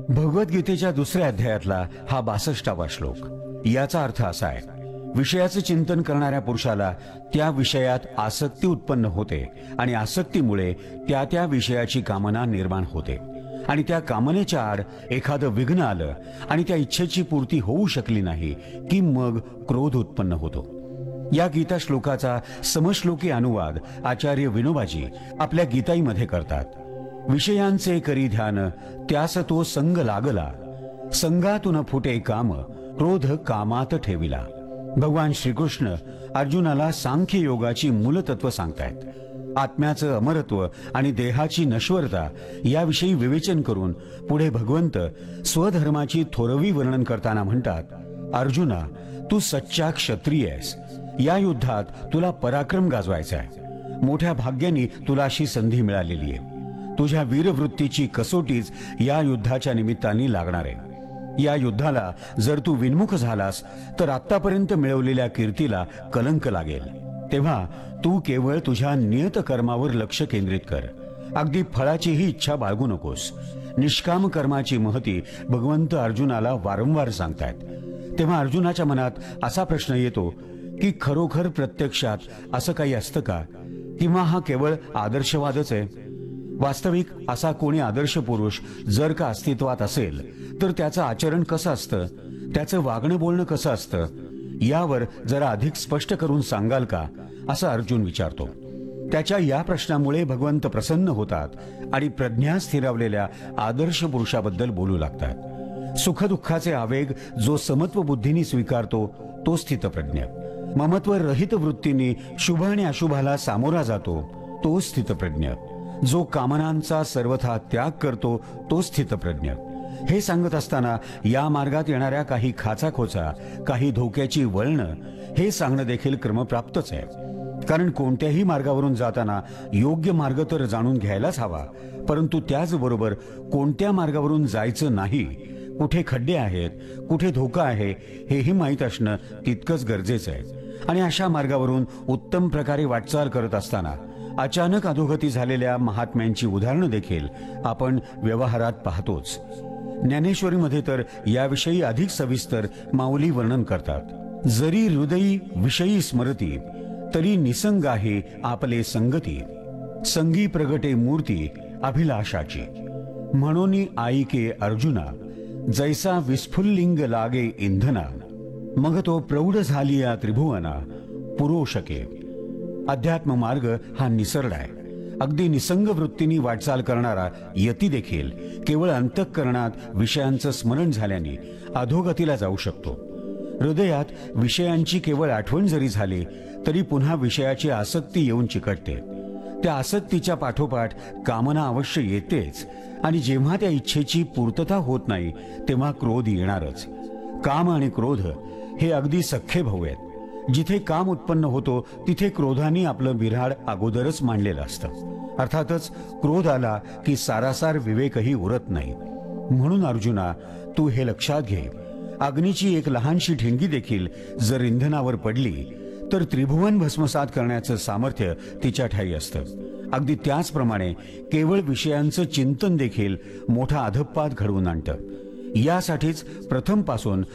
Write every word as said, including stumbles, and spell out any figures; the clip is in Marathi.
भगवद्गीतेच्या दुसऱ्या अध्यायातला हा बासष्टावा श्लोक। याचा अर्थ असा आहे, विषयाचे चिंतन करणाऱ्या पुरुषाला त्या विषयात आसक्ती उत्पन्न होते आणि आसक्तीमुळे त्या त्या विषयाची कामना निर्माण होते आणि त्या कामनेच्या आड एखादं विघ्न आलं आणि त्या इच्छेची पूर्ती होऊ शकली नाही की मग क्रोध उत्पन्न होतो। या गीता श्लोकाचा समश्लोकी अनुवाद आचार्य विनोबाजी आपल्या गीताईमध्ये करतात। विषयांचे करी ध्यान, त्यास तो संग लागला, संगातून फुटे काम, क्रोध कामात ठेविला। भगवान श्रीकृष्ण अर्जुनाला सांख्य योगाची मूलतत्व सांगतायत। आत्म्याचं अमरत्व आणि देहाची नश्वरता याविषयी विवेचन करून पुढे भगवंत स्वधर्माची थोरवी वर्णन करताना म्हणतात, अर्जुना, तू सच्चा क्षत्रिय आहेस। या युद्धात तुला पराक्रम गाजवायचा आहे। मोठ्या भाग्याने तुला अशी संधी मिळालेली आहे। तुझ्या वीरवृत्तीची कसोटीच या युद्धाच्या निमित्ताने लागणार आहे। या युद्धाला जर तू विन्मुख झालास तर आतापर्यंत मिळवलेल्या कीर्तीला कलंक लागेल। तेव्हा तू केवळ तुझ्या नियत कर्मावर लक्ष केंद्रित कर। अगदी फळाचीही इच्छा बाळगू नकोस। निष्काम कर्माची महती भगवंत अर्जुनाला वारंवार सांगतायत। तेव्हा अर्जुनाच्या मनात असा प्रश्न येतो की खरोखर प्रत्यक्षात असं काही असतं का, किंवा हा केवळ आदर्शवादच आहे? वास्तविक असा कोणी आदर्श पुरुष जर का अस्तित्वात असेल तर त्याचं आचरण कसं असतं, त्याचं वागणं बोलणं कसं असतं, यावर जरा अधिक स्पष्ट करून सांगाल का, असं अर्जुन विचारतो। त्याच्या या प्रश्नामुळे भगवंत प्रसन्न होतात आणि प्रज्ञा स्थिरावलेल्या आदर्श पुरुषाबद्दल बोलू लागतात। सुखदुःखाचे आवेग जो समत्व बुद्धीने स्वीकारतो तो स्थितप्रज्ञ, ममत्व रहित वृत्तीने शुभ आणि अशुभाला सामोरा जातो तो स्थितप्रज्ञ, जो कामनांचा सर्वथा त्याग करतो तो स्थितप्रज्ञ। हे सांगत असताना या मार्गात येणाऱ्या काही खाचाखोचा, काही धोक्याची वळणं हे सांगणं देखील क्रमप्राप्तच आहे। कारण कोणत्याही मार्गावरून जाताना योग्य मार्ग तर जाणून घ्यायलाच हवा, परंतु त्याचबरोबर कोणत्या मार्गावरून जायचं नाही, कुठे खड्डे आहेत, कुठे धोका आहे हेही माहीत असणं तितकंच गरजेचं आहे। आणि अशा मार्गावरून उत्तम प्रकारे वाटचाल करत असताना अचानक अधोगती झालेल्या महात्म्यांची उदाहरणं देखील आपण व्यवहारात पाहतोच। ज्ञानेश्वरीमध्ये तर याविषयी अधिक सविस्तर माऊली वर्णन करतात। जरी हृदयी विषयी स्मरती, तरी निसंग आहे आपले संगती, संगी प्रगटे मूर्ती अभिलाषाची। म्हणून आईके अर्जुना, जैसा विस्फुल्लिंग लागे इंधना, मग तो प्रौढ झाली या त्रिभुवना पुरोशके। अध्यात्म मार्ग हा निसरडा आहे। अगदी निसंग वृत्तीने वाटचाल करणारा यती देखील केवळ अंतःकरणात विषयांचं स्मरण झाल्याने अधोगतीला जाऊ शकतो। हृदयात विषयांची केवळ आठवण जरी झाली तरी पुन्हा विषयाची आसक्ती येऊन चिकटते। त्या आसक्तीच्या पाठोपाठ कामना अवश्य येतेच आणि जेव्हा त्या इच्छेची पूर्तता होत नाही तेव्हा क्रोध येणारच। काम आणि क्रोध हे अगदी सख्खे भाऊ आहेत। जिथे काम उत्पन्न होतो तिथे क्रोधाने आपलं विऱ्हाड अगोदरच मांडलेलं असतं। अर्थातच क्रोध आला की सारासार विवेकही उरत नाही। म्हणून अर्जुना, तू हे लक्षात घे, अग्नीची एक लहानशी ठिणगी देखील जर इंधनावर पडली तर त्रिभुवन भस्मसात करण्याचं सामर्थ्य तिच्या ठायी असतं। अगदी त्याचप्रमाणे केवळ विषयांचं चिंतन देखील मोठा अधःपात घडवून आणतं। यासाठीच प्रथम पासून